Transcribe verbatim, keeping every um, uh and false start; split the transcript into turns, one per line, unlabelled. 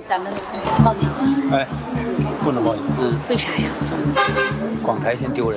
咱们报警。
哎，不能报警。
嗯，
为啥呀？
光台嫌丢人。